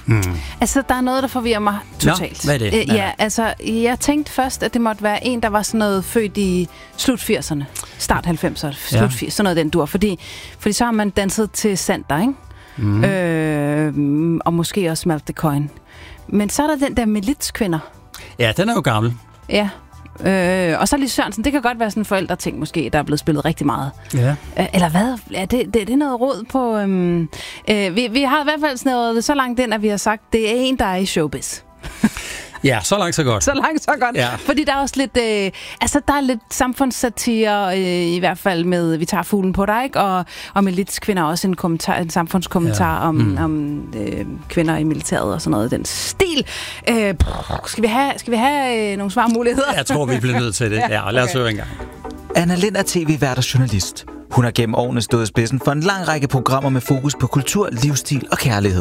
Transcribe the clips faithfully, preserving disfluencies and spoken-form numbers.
Hmm. Altså, der er noget, der forvirrer mig totalt. Nå, hvad er det? Øh, ja, altså, jeg tænkte først, at det måtte være en, der var sådan noget født i slut firserne, start halvfemserne, slut ja. firserne, sådan noget den dur. Fordi, fordi så har man danset til Sander, ikke? Mm. Øh, og måske også Malte Coyne. Men så er der den der Milits-kvinder. Ja, den er jo gammel. Ja. Øh, og så Lis Sørensen, det kan godt være sådan en forældreting måske, der er blevet spillet rigtig meget. Ja. Øh, eller hvad? Ja, det, det, det er noget råd på... Øhm, øh, vi, vi har i hvert fald snævret så langt ind, at vi har sagt, det er en, der er i showbiz. Ja, så langt så godt. Så langt så godt. Ja. Fordi der er også lidt, øh, altså der er lidt samfundssatire, øh, i hvert fald med, vi tager fuglen på dig, ikke? Og, og Milits kvinder også en, kommentar, en samfundskommentar ja. om, mm. om øh, kvinder i militæret og sådan noget, den stil. Øh, skal vi have, skal vi have øh, nogle svarmuligheder? Jeg tror, vi bliver nødt til det. Ja, lad os høre en gang. Anna Lind er tv-vært og journalist. Hun har gennem årene stået i spidsen for en lang række programmer med fokus på kultur, livsstil og kærlighed.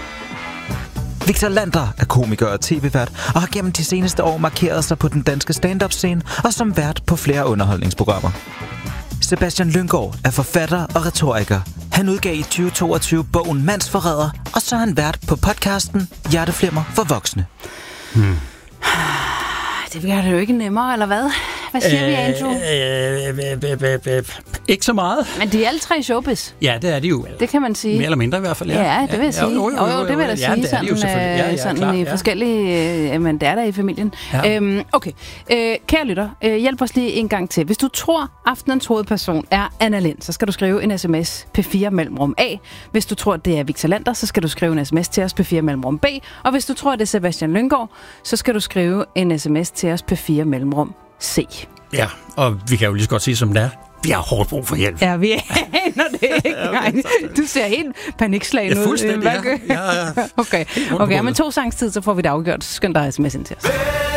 Victor Lander er komiker og tv-vært og har gennem de seneste år markeret sig på den danske stand-up-scene og som vært på flere underholdningsprogrammer. Sebastian Lynggaard er forfatter og retoriker. Han udgav i tyve toogtyve bogen Mandsforræder, og så er han vært på podcasten Hjerteflimmer for voksne. Hmm. Det gør det jo ikke nemmere, eller hvad? Hvad siger øh, vi, Andrew? Øh, øh, øh, øh, ikke så meget. Men de er alle tre showbiz. Ja, det er de jo. Det kan man sige. Mere eller mindre i hvert fald, ja. Ja, det vil jeg sige. Jo, jo, jo, jo, det vil jeg da ja, sige. Sådan, de ja, ja, sådan klar, i ja. forskellige... Øh, men det er der i familien. Ja. Øhm, okay. Øh, kære lytter, øh, hjælp os lige en gang til. Hvis du tror, aftenens hovedperson er Anna Lind, så skal du skrive en sms P fire mellemrum A. Hvis du tror, det er Victor Lander, så skal du skrive en sms til os P fire mellemrum B. Og hvis du tror, det er Sebastian Lynggaard, så skal du skrive en sms til os P fire mellemrum C. Ja, og vi kan jo lige så godt sige, som det er. Vi har hårdt brug for hjælp. Ja, vi aner det ikke. Ja, okay, du ser helt panikslagen ud. Ja, fuldstændig. Ja. Ja, ja. Okay, okay, men to sangs tid, så får vi det afgjort. Skynd dig sms ind til os.